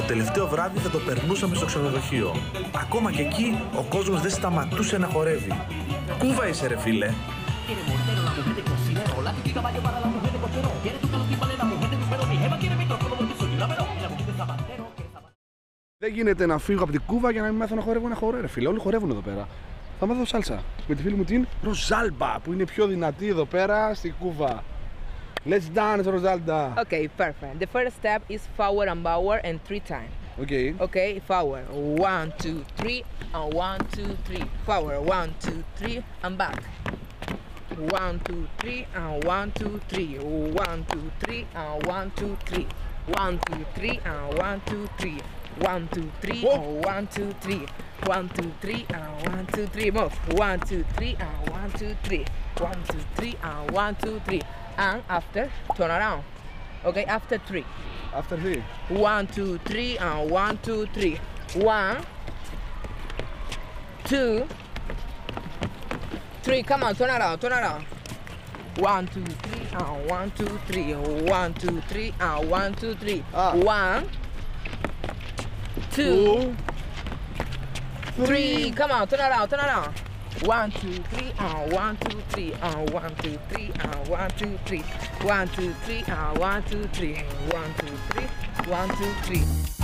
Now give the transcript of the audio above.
τελευταίο βράδυ θα το περνούσαμε στο ξενοδοχείο. Ακόμα και εκεί ο κόσμος δεν σταματούσε να χορεύει. Κούβα είσαι ρε φίλε. Δεν γίνεται να φύγω από την Κούβα για να μην μάθω να χορεύω ένα χορό, ρε φίλε. Όλοι χορεύουν εδώ πέρα. Θα μάθω σάλσα με τη φίλη μου την Ροζάλμπα που είναι πιο δυνατή εδώ πέρα στην Κούβα. Let's dance, Rosalda. Okay, perfect. The first step is forward and backward and 3 times. Okay. Okay, forward. 1, 2, 3, and 1, 2, 3. Forward. 1, 2, 3, and back. 1, 2, 3, and 1, 2, 3. 1, 2, 3, and 1, 2, 3. 1, 2, 3, and 1, 2, 3. 1, 2, 3, and 1, 2, 3. 1, 2, 3, and 1, 2, 3. Move. 1, 2, 3, and 1, 2, 3. 1, 2, 3, and 1, 2, 3. And after, turn around. Okay, after 3. After 3. 1, 2, 3, and 1, 2, 3. 1, 2, 3. Come on, turn around, turn around. 1, 2, 3, and 1, 2, 3. 1, 2, 3, and 1, 2, 3. 1, 2, 3. Come on, turn around, turn around. 1, 2, 3, and 1, 2, 3, and 1, 2, 3, and 1, 2, 3. 1, 2, 3, and 1, 2, 3. 1, 2, 3, 1, 2, 3.